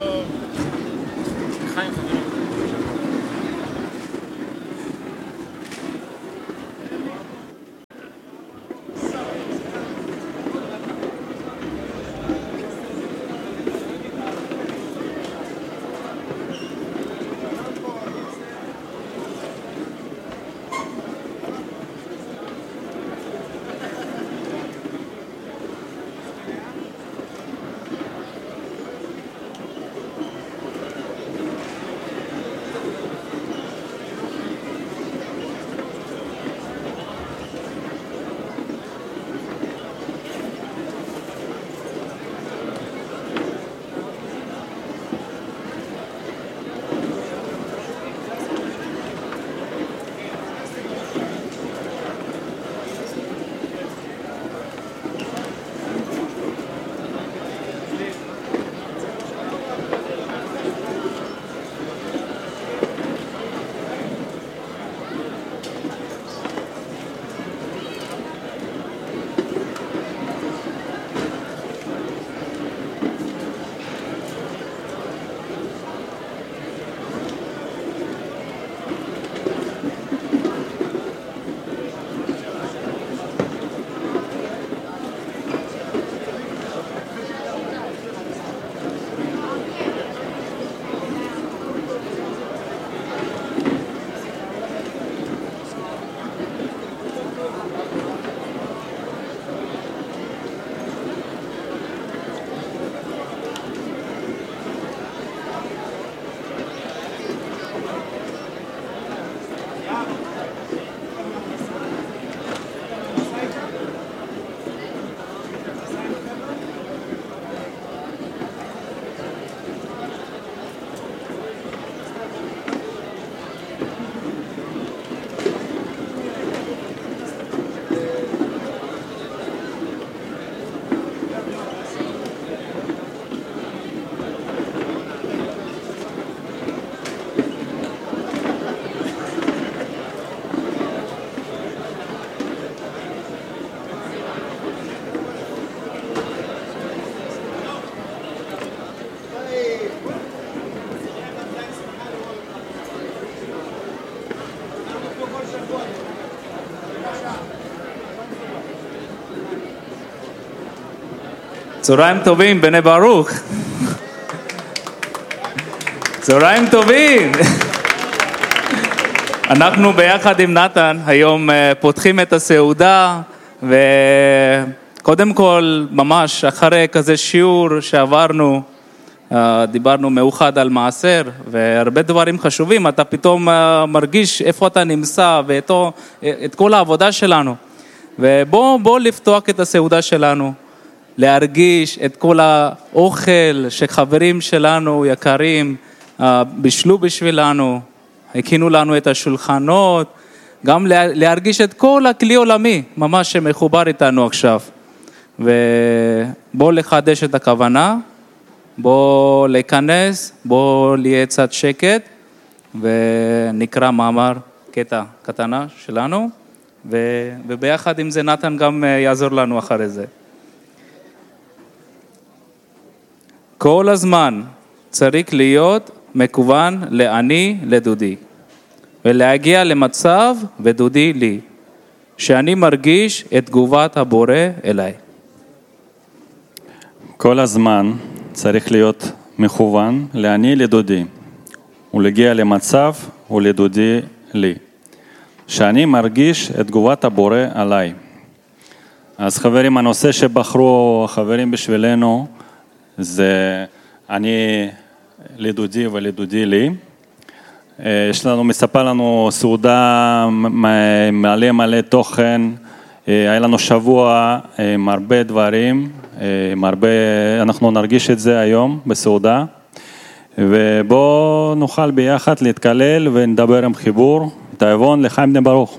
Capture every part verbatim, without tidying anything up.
צהריים טובים, בני ברוך. צהריים טובים. אנחנו ביחד עם נתן היום פותחים את הסעודה, וקודם כל ממש אחרי כזה שיעור שעברנו, דיברנו מאוחד על מעשר והרבה דברים חשובים, אתה פתאום מרגיש איפה אתה נמצא ואת כל העבודה שלנו. ובוא בוא לפתוח את הסעודה שלנו, להרגיש את כל האוכל שחברים שלנו יקרים בישלו בשבילנו, הכינו לנו את השולחנות, גם להרגיש את כל הכלי עולמי ממש שמחובר איתנו עכשיו. ובוא לחדש את הכוונה, בוא להיכנס, בוא להיות קצת שקט, ונקרא מאמר, קטע קטנה שלנו, וביחד עם זה נתן גם יעזור לנו אחרי זה. כל הזמן צריך להיות מכוון לאני, לדודי, ולהגיע למצב ודודי לי, שאני מרגיש את תגובת הבורא אליי. כל הזמן צריך להיות מכוון לאני, לדודי, ולהגיע למצב ולדודי לי, שאני מרגיש את תגובת הבורא עליי. אז חברים, הנושא שבחרו החברים בשבילנו, זה אני לדודי ולדודי לי. יש לנו, מספר לנו סעודה מלא מלא תוכן, היה לנו שבוע עם הרבה דברים, עם הרבה, אנחנו נרגיש את זה היום בסעודה, ובואו נוכל ביחד להתקלל ונדבר עם חיבור, תאבון לחיים בני ברוך.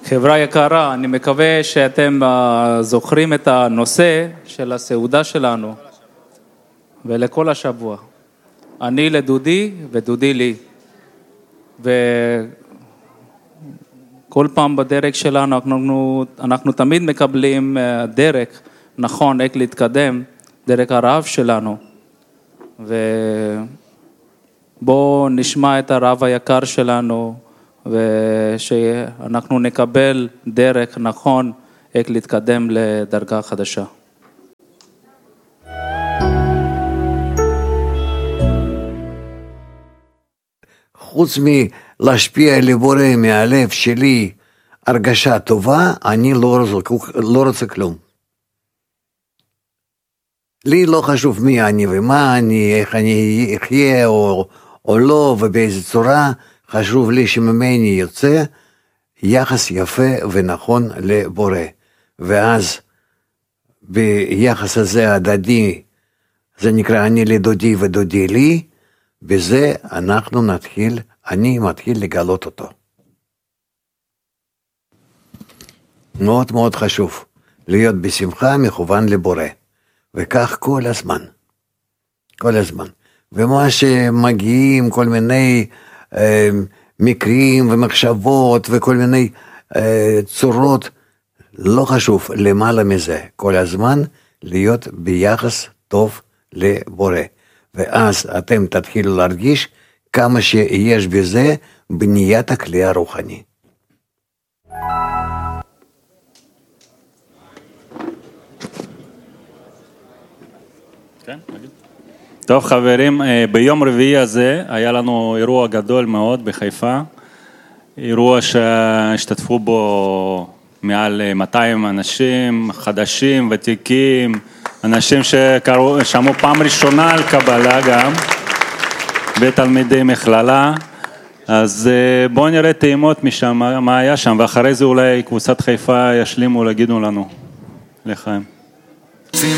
חברה יקרה, אני מקווה שאתם זוכרים את הנושא של הסעודה שלנו ולכל השבוע. אני לדודי ודודי לי. וכל פעם בדרך שלנו אנחנו, אנחנו תמיד מקבלים דרך נכון איך להתקדם, דרך הרב שלנו. ובואו נשמע את הרב היקר שלנו, ושאנחנו נקבל דרך נכון איך להתקדם לדרגה חדשה. חוץ מלהשפיע לבורא מהלב שלי הרגשה טובה, אני לא רוצה, לא רוצה כלום. לי לא חשוב מי אני ומה אני, איך אני אחיה או, או לא ובאיזה צורה, חשוב לי שממני יוצא יחס יפה ונכון לבורא. ואז ביחס הזה הדדי, זה נקרא אני לדודי ודודי לי, בזה אנחנו נתחיל, אני מתחיל לגלות אותו. מאוד מאוד חשוב להיות בשמחה מכוון לבורא, וכך כל הזמן, כל הזמן. ומה שמגיעים כל מיני אה, מקרים ומחשבות וכל מיני אה, צורות, לא חשוב, למעלה מזה, כל הזמן להיות ביחס טוב לבורא. ואז אתם תתחילו להרגיש כמה שיש בזה בניית הכלי הרוחני. כן, נגיד. טוב חברים, ביום רביעי הזה היה לנו אירוע גדול מאוד בחיפה, אירוע שהשתתפו בו מעל מאתיים אנשים, חדשים, ותיקים, אנשים ששמעו פעם ראשונה על קבלה גם, ותלמידי מכללה. אז בואו נראה טעימות משם, מה היה שם, ואחרי זה אולי קבוצת חיפה ישלימו להגידו לנו לחיים.